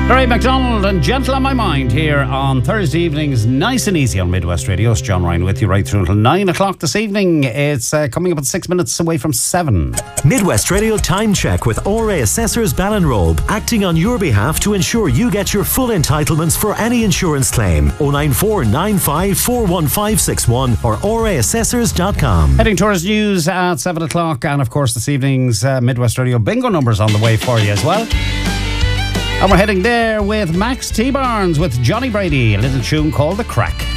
Ray McDonald and Gentle on My Mind here on Thursday evenings, nice and easy on Midwest Radio. It's John Ryan with you right through until 9 o'clock this evening. It's coming up at 6 minutes away from 7. Midwest Radio Time Check with RA Assessors Ballinrobe, acting on your behalf to ensure you get your full entitlements for any insurance claim. 094 95 41561 or raassessors.com. Heading towards news at 7 o'clock, and of course this evening's Midwest Radio bingo numbers on the way for you as well. And we're heading there with Max T. Barnes with Johnny Brady, a little tune called The Crack.